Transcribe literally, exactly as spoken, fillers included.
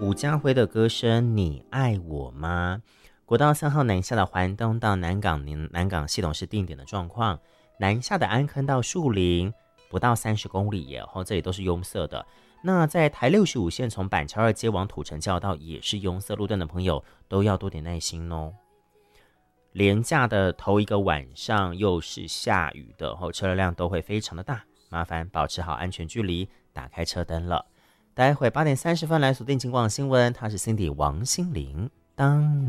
伍家辉的歌声你爱我吗？国道三号南下的环东到南港南港系统是定点的状况，南下的安坑到树林不到三十公里耶，这里都是拥塞的。那在台六十五线从板桥二街往土城交道也是拥塞路段的朋友都要多点耐心哦。连假的头一个晚上又是下雨的，车流量都会非常的大，麻烦保持好安全距离，打开车灯了。待会八点三十分来锁定警广新闻，他是 Cindy 王心凌。当